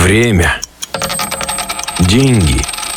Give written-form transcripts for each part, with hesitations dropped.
Время. Деньги.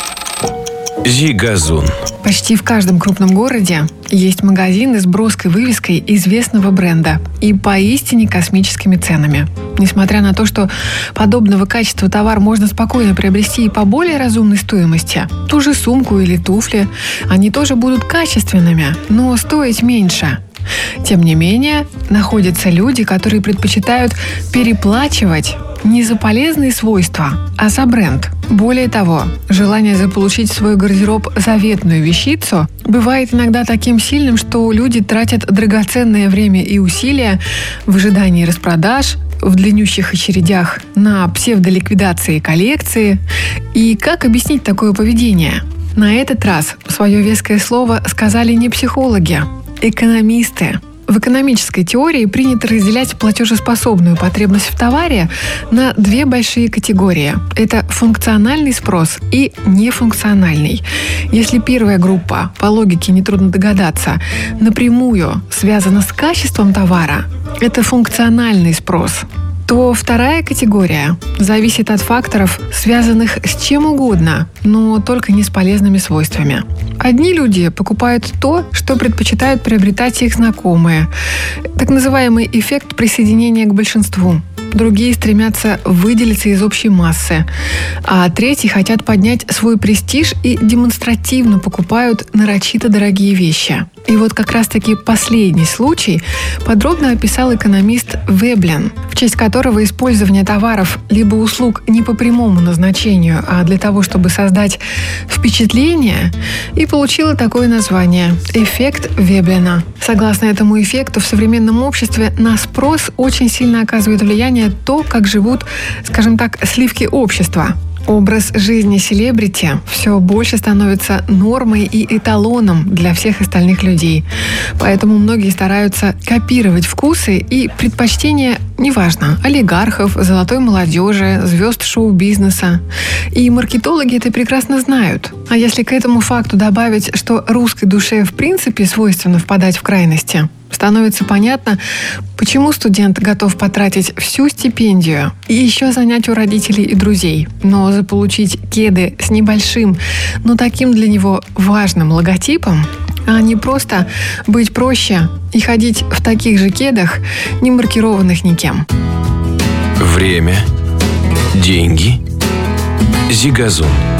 Зигазун. Почти в каждом крупном городе есть магазины с броской вывеской известного бренда и поистине космическими ценами. Несмотря на то, что подобного качества товар можно спокойно приобрести и по более разумной стоимости, ту же сумку или туфли, они тоже будут качественными, но стоить меньше. Тем не менее, находятся люди, которые предпочитают переплачивать не за полезные свойства, а за бренд. Более того, желание заполучить в свой гардероб заветную вещицу бывает иногда таким сильным, что люди тратят драгоценное время и усилия в ожидании распродаж, в длиннющих очередях на псевдоликвидации коллекции. И как объяснить такое поведение? На этот раз свое веское слово сказали не психологи, экономисты. В экономической теории принято разделять платежеспособную потребность в товаре на две большие категории. Это функциональный спрос и нефункциональный. Если первая группа, по логике нетрудно догадаться, напрямую связана с качеством товара, это функциональный спрос, то вторая категория зависит от факторов, связанных с чем угодно, но только не с полезными свойствами. Одни люди покупают то, что предпочитают приобретать их знакомые. Так называемый эффект присоединения к большинству. Другие стремятся выделиться из общей массы, а третьи хотят поднять свой престиж и демонстративно покупают нарочито дорогие вещи. И вот как раз-таки последний случай подробно описал экономист Веблен, в честь которого использование товаров либо услуг не по прямому назначению, а для того, чтобы создать впечатление, и получило такое название – эффект Веблена. Согласно этому эффекту, в современном обществе на спрос очень сильно оказывает влияние то, как живут, скажем так, сливки общества. Образ жизни селебрити все больше становится нормой и эталоном для всех остальных людей. Поэтому многие стараются копировать вкусы и предпочтения, неважно, олигархов, золотой молодежи, звезд шоу-бизнеса. И маркетологи это прекрасно знают. А если к этому факту добавить, что русской душе в принципе свойственно впадать в крайности, становится понятно, почему студент готов потратить всю стипендию и еще занять у родителей и друзей, но заполучить кеды с небольшим, но таким для него важным логотипом, а не просто быть проще и ходить в таких же кедах, не маркированных никем. Время. Деньги. Зигазун.